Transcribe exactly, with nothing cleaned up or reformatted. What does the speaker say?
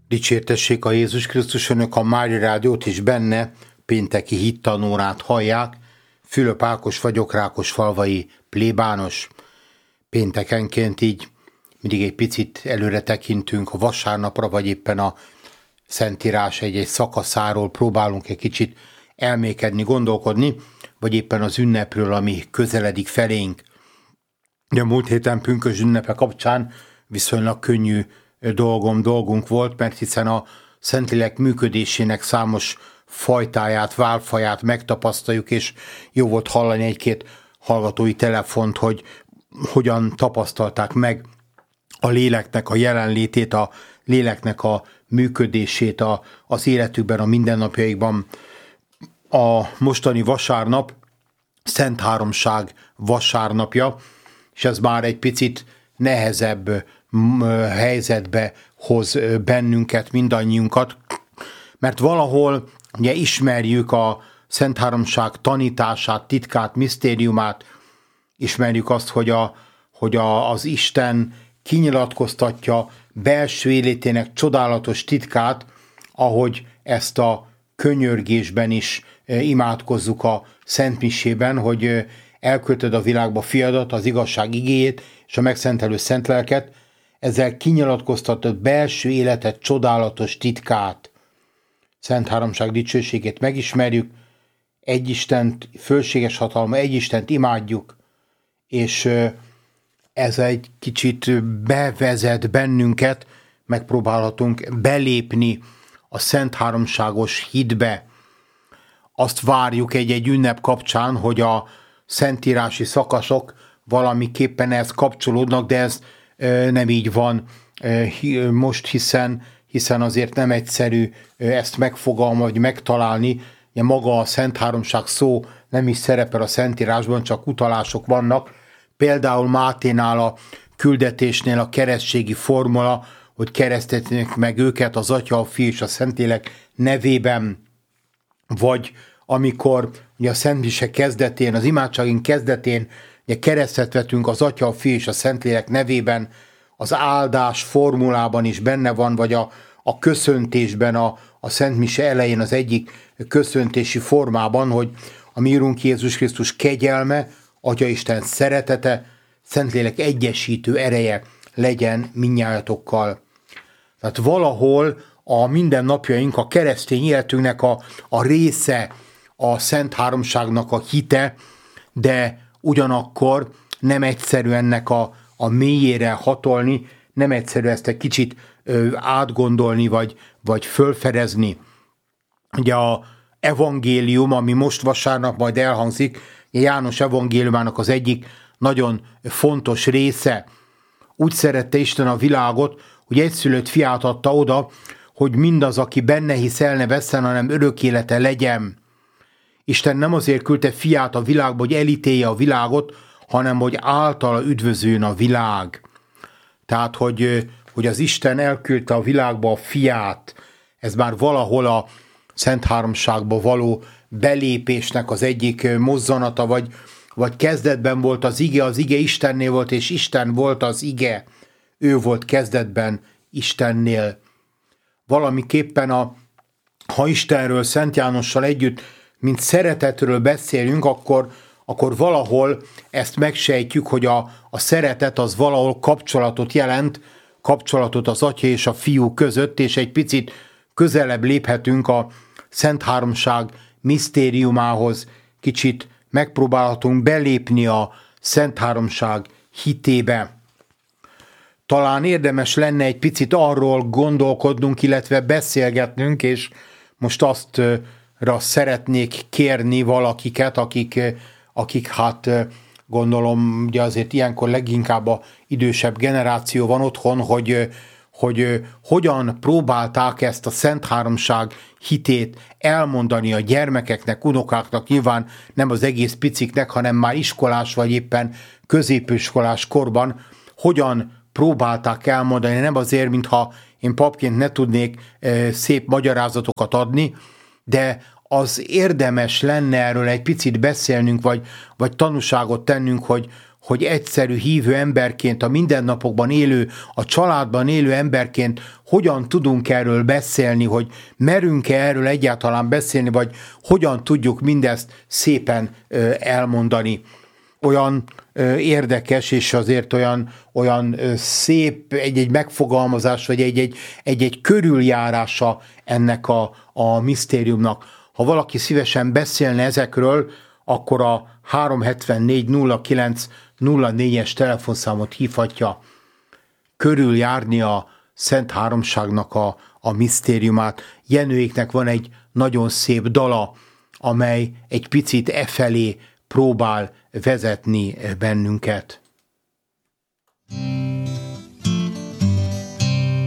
Dicsértessék a Jézus Krisztus, önök a Mária Rádiót és benne pénteki hittanórát hallják. Fülöp Ákos vagyok, Rákosfalvai plébános. Péntekenként így mindig egy picit előre tekintünk a vasárnapra, vagy éppen a Szentírás egy-egy szakaszáról próbálunk egy kicsit elmékedni, gondolkodni, vagy éppen az ünnepről, ami közeledik felénk. De a múlt héten pünkösd ünnepe kapcsán viszonylag könnyű dolgom, dolgunk volt, mert hiszen a Szentlélek működésének számos fajtáját, válfaját megtapasztaljuk, és jó volt hallani egy-két hallgatói telefont, hogy hogyan tapasztalták meg a léleknek a jelenlétét, a léleknek a működését a, az életükben, a mindennapjaikban. A mostani vasárnap Szent Háromság vasárnapja, és ez már egy picit nehezebb helyzetbe hoz bennünket, mindannyiunkat, mert valahol ugye ismerjük a Szent Háromság tanítását, titkát, misztériumát, ismerjük azt, hogy, a, hogy a, az Isten kinyilatkoztatja belső életének csodálatos titkát, ahogy ezt a könyörgésben is imádkozzuk a Szent Misében, hogy elküldted a világba fiadat, az igazság igéjét és a megszentelő szent lelket, ezzel kinyilatkoztatod belső életet csodálatos titkát. Szent Háromság dicsőségét megismerjük, egy Istent, fölséges hatalma, egy Istent imádjuk, és ez egy kicsit bevezet bennünket, megpróbálhatunk belépni a Szent Háromságos hitbe. Azt várjuk egy-egy ünnep kapcsán, hogy a szentírási szakaszok valamiképpen ehhez kapcsolódnak, de ez nem így van most, hiszen, hiszen azért nem egyszerű ezt megfogalmazni, vagy megtalálni. Maga a Szent Háromság szó nem is szerepel a Szentírásban, csak utalások vannak. Például Máténál a küldetésnél a keresztségi formula, hogy keresztetnek meg őket az Atya, a Fiú és a Szentlélek nevében, vagy amikor ugye a Szent Mise kezdetén, az imádságunk kezdetén ugye keresztet vetünk az Atya, a Fiú és a Szentlélek nevében, az áldás formulában is benne van, vagy a, a köszöntésben, a, a Szent Mise elején az egyik köszöntési formában, hogy a mi Urunk Jézus Krisztus kegyelme, Atyaisten szeretete, Szentlélek egyesítő ereje legyen mindnyájatokkal. Tehát valahol a mindennapjaink, a keresztény életünknek a, a része a Szent Háromságnak a hite, de ugyanakkor nem egyszerű ennek a, a mélyére hatolni, nem egyszerű ezt egy kicsit ö, átgondolni, vagy, vagy fölfedezni. Ugye a evangélium, ami most vasárnap majd elhangzik, János evangéliumának az egyik nagyon fontos része. Úgy szerette Isten a világot, hogy egyszülött fiát adta oda, hogy mindaz, aki benne hisz, el ne vesszen, hanem örök élete legyen. Isten nem azért küldte fiát a világba, hogy elítélje a világot, hanem hogy általa üdvözüljön a világ. Tehát, hogy, hogy az Isten elküldte a világba a fiát, ez már valahol a Szent Háromságba való belépésnek az egyik mozzanata, vagy, vagy kezdetben volt az ige, az ige Istennél volt, és Isten volt az ige. Ő volt kezdetben Istennél. Valamiképpen, a, ha Istenről, Szent Jánossal együtt, mint szeretetről beszélünk, akkor, akkor valahol ezt megsejtjük, hogy a, a szeretet az valahol kapcsolatot jelent, kapcsolatot az Atya és a Fiú között, és egy picit közelebb léphetünk a Szent Háromság misztériumához, kicsit megpróbálhatunk belépni a Szent Háromság hitébe. Talán érdemes lenne egy picit arról gondolkodnunk, illetve beszélgetnünk, és most aztra szeretnék kérni valakiket, akik, akik hát gondolom, ugye azért ilyenkor leginkább a idősebb generáció van otthon, hogy, hogy hogyan próbálták ezt a Szent Háromság hitét elmondani a gyermekeknek, unokáknak, nyilván nem az egész piciknek, hanem már iskolás vagy éppen középiskolás korban, hogyan próbálták elmondani, nem azért, mintha én papként ne tudnék e, szép magyarázatokat adni, de az érdemes lenne erről egy picit beszélnünk, vagy, vagy tanúságot tennünk, hogy hogy egyszerű hívő emberként, a mindennapokban élő, a családban élő emberként hogyan tudunk erről beszélni, hogy merünk-e erről egyáltalán beszélni, vagy hogyan tudjuk mindezt szépen elmondani. Olyan érdekes, és azért olyan, olyan szép egy-egy megfogalmazás, vagy egy-egy, egy-egy körüljárása ennek a, a misztériumnak. Ha valaki szívesen beszélne ezekről, akkor a három hetvennégy nulla kilenc nulla négyes telefonszámot hívhatja, körüljárni a Szent Háromságnak a, a misztériumát. Jenőéknek van egy nagyon szép dala, amely egy picit e felé próbál vezetni bennünket.